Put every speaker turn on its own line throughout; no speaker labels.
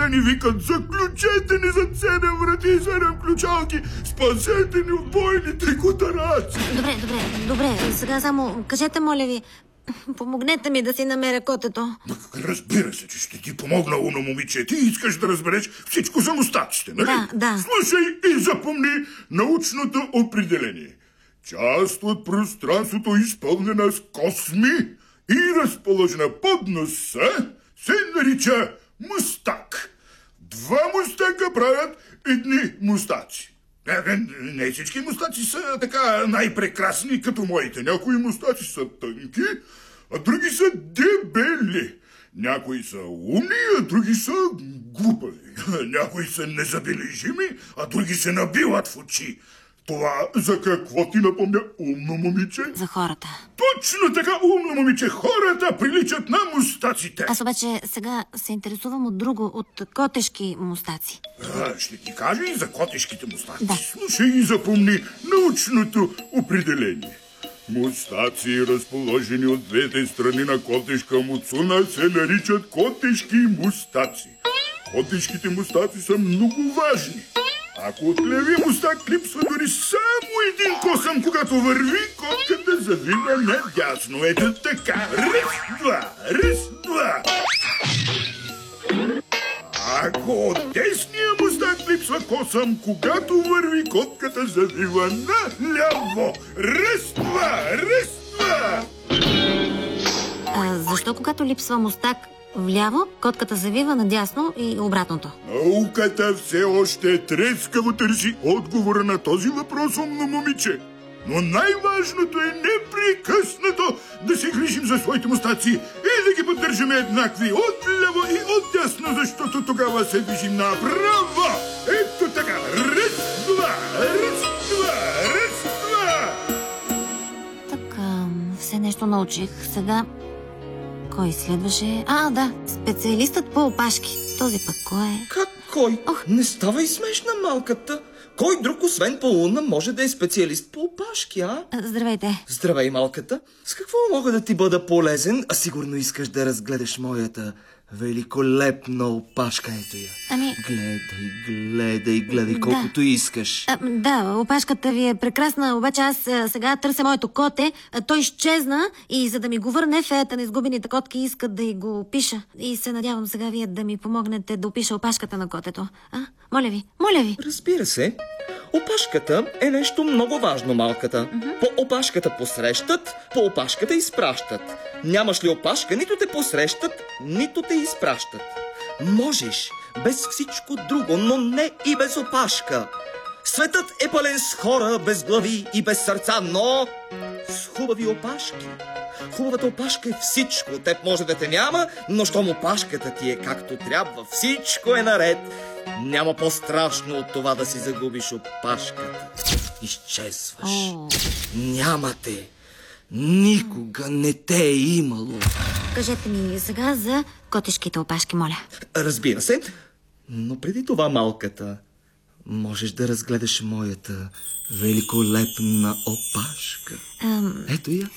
ни викат: заключете ни за 7 врати и 7 ключалки, спасете ни от бойните котараци.
Добре, сега само кажете, моля ви, помогнете ми да си намеря котето.
Разбира се, че ще ти помогна, умно момиче. Ти искаш да разбереш всичко за мустаците, нали?
Да.
Слушай и запомни научното определение. Част от пространството, изпълнена с косми и разположена под носа, се нарича мустак. 2 мустака правят едни мустаци. Не всички мустаци са така най-прекрасни като моите. Някои мустаци са тънки, а други са дебели. Някои са умни, а други са глупави. Някои са незабележими, а други се набиват в очи. Това за какво ти напомня, умно момиче?
За хората.
Точно така, умно момиче. Хората приличат на мустаците.
Аз обаче сега се интересувам от друго, от котешки мустаци.
Ще ти кажа и за котешките мустаци.
Да.
Слушай и запомни научното определение. Мустаци, разположени от двете страни на котешка муцуна, се наричат котешки мустаци. Котешките мустаци са много важни. Ако от левия мустак липсва дори само един косъм, когато върви, котката завива надясно. Ето така. Раз, два. Ако от десния мустак липсва косъм, когато върви, котката завива наляво. Раз, два.
Защо когато липсва мустак вляво, котката завива надясно и обратното?
Науката все още трескаво търси отговора на този въпрос, умно момиче. Но най-важното е непрекъснато да се грижим за своите мустаци и да ги поддържаме еднакви отляво и отдясно, защото тогава се движим направо. Ето така. Раз, два.
Така, все нещо научих. Сега кой следваше? Да, специалистът по опашки. Този пък кой е?
Как кой? Не ставай смешна, малката. Кой друг, освен Пауна, може да е специалист по опашки, а?
Здравейте.
Здравей, малката. С какво мога да ти бъда полезен? Сигурно искаш да разгледаш моята великолепна опашка. Ето я. Гледай, колкото искаш.
Да, опашката ви е прекрасна, обаче аз сега търся моето коте. Той изчезна и за да ми го върне, феята на изгубените котки искат да й го опиша. И се надявам сега вие да ми помогнете да опиша опашката на котето. Моля ви.
Разбира се. Опашката е нещо много важно, малката. По опашката посрещат, по опашката изпращат. Нямаш ли опашка, нито те посрещат, нито те изпращат. Можеш без всичко друго, но не и без опашка. Светът е пълен с хора без глави и без сърца, но с хубави опашки. Хубавата опашка е всичко. Теб може да те няма, но щом опашката ти е както трябва, всичко е наред. Няма по-страшно от това да си загубиш опашката. Изчезваш. Няма те. Никога не те е имало.
Кажете ми сега за котешките опашки, моля.
Разбира се, но преди това, малката, можеш да разгледаш моята великолепна опашка. Ето я.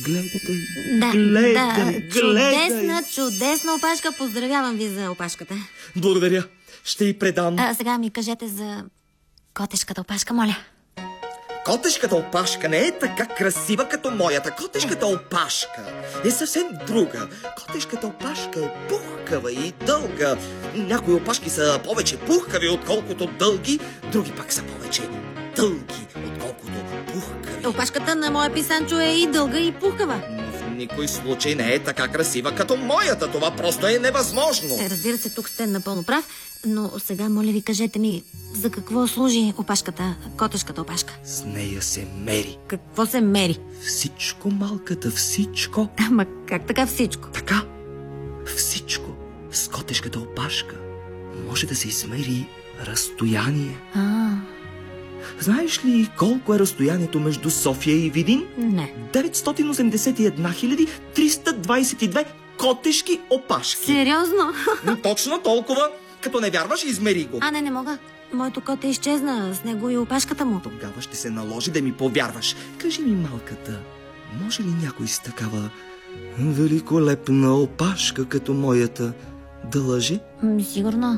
Гледай.
Чудесна опашка. Поздравявам ви за опашката.
Благодаря. Ще й предам.
Сега ми кажете за котешката опашка, моля.
Котешката опашка не е така красива като моята. Котешката опашка е съвсем друга. Котешката опашка е пухкава и дълга. Някои опашки са повече пухкави, отколкото дълги, други пак са повече дълги, отколкото пухкави.
Опашката на моя писанчо е и дълга, и пухкава.
Но в никой случай не е така красива като моята. Това просто е невъзможно.
Разбира се, тук сте напълно прав. Но сега, моля ви, кажете ми, за какво служи опашката, котешката опашка?
С нея се мери.
Какво се мери?
Всичко, малката, всичко.
Ама как така всичко?
Така, всичко. С котешката опашка може да се измери разстояние. Знаеш ли колко е разстоянието между София и Видин?
Не.
981 322 котешки опашки.
Сериозно?
Точно толкова. Като не вярваш, измери го.
Не мога. Моето коте изчезна, с него и опашката му.
Тогава ще се наложи да ми повярваш. Кажи ми, малката, може ли някой с такава великолепна опашка като моята да лъже?
Сигурно.